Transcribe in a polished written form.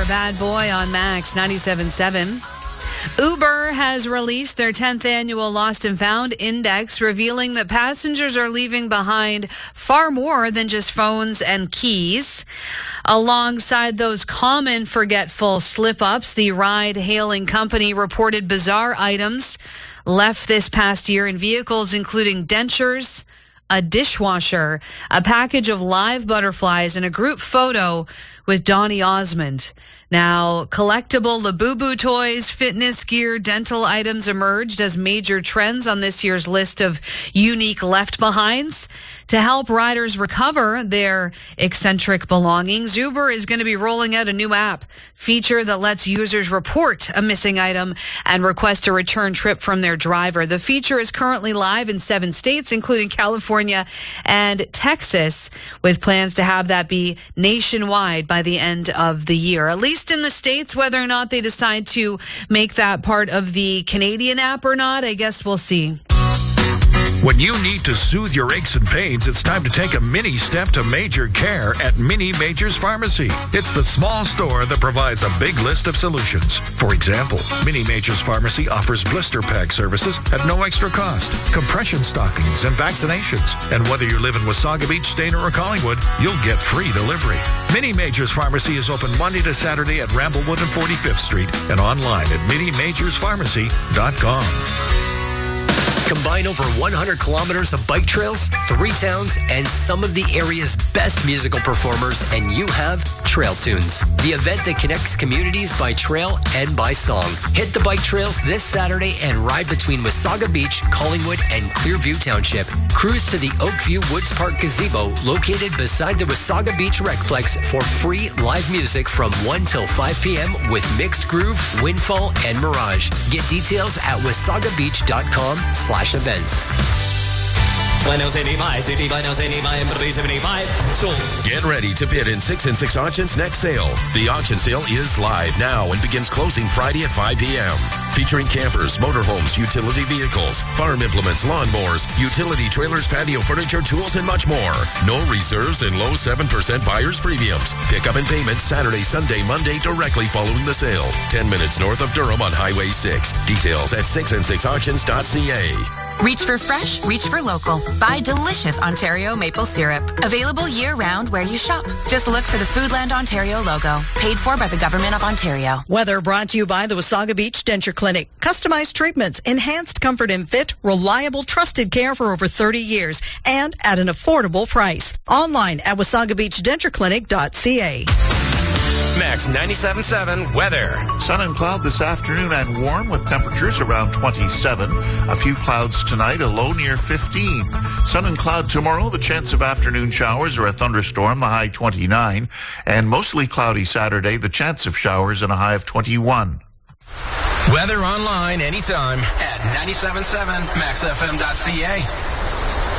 Bad Boy on Max 97.7. Uber has released their 10th annual Lost and Found Index, revealing that passengers are leaving behind far more than just phones and keys. Alongside those common forgetful slip-ups, the ride-hailing company reported bizarre items left this past year in vehicles, including dentures, a dishwasher, a package of live butterflies, and a group photo with Donny Osmond. Now, collectible Labubu toys, fitness gear, dental items emerged as major trends on this year's list of unique left-behinds. To help riders recover their eccentric belongings, Uber is going to be rolling out a new app feature that lets users report a missing item and request a return trip from their driver. The feature is currently live in 7 states, including California and Texas, with plans to have that be nationwide by the end of the year. At least in the States, whether or not they decide to make that part of the Canadian app or not, I guess we'll see. When you need to soothe your aches and pains, it's time to take a mini step to major care at Mini Majors Pharmacy. It's the small store that provides a big list of solutions. For example, Mini Majors Pharmacy offers blister pack services at no extra cost, compression stockings, and vaccinations. And whether you live in Wasaga Beach, Stayner, or Collingwood, you'll get free delivery. Mini Majors Pharmacy is open Monday to Saturday at Ramblewood and 45th Street and online at minimajorspharmacy.com. Combine over 100 kilometers of bike trails, 3 towns, and some of the area's best musical performers, and you have Trail Tunes, the event that connects communities by trail and by song. Hit the bike trails this Saturday and ride between Wasaga Beach, Collingwood, and Clearview Township. Cruise to the Oakview Woods Park Gazebo, located beside the Wasaga Beach Recplex, for free live music from 1 till 5 p.m. with Mixed Groove, Windfall, and Mirage. Get details at wasagabeach.com/events. Get ready to bid in 6 and 6 Auctions next sale. The auction sale is live now and begins closing Friday at 5 p.m. Featuring campers, motorhomes, utility vehicles, farm implements, lawnmowers, utility trailers, patio furniture, tools, and much more. No reserves and low 7% buyer's premiums. Pickup and payment Saturday, Sunday, Monday directly following the sale. 10 minutes north of Durham on Highway 6. Details at 6and6auctions.ca. Reach for fresh, reach for local. Buy delicious Ontario maple syrup. Available year-round where you shop. Just look for the Foodland Ontario logo. Paid for by the Government of Ontario. Weather brought to you by the Wasaga Beach Denture Clinic. Customized treatments, enhanced comfort and fit, reliable, trusted care for over 30 years, and at an affordable price. Online at wasagabeachdentureclinic.ca. Max 97.7 weather. Sun and cloud this afternoon and warm with temperatures around 27. A few clouds tonight, a low near 15. Sun and cloud tomorrow, the chance of afternoon showers or a thunderstorm, the high 29. And mostly cloudy Saturday, the chance of showers and a high of 21. Weather online anytime at 97.7maxfm.ca.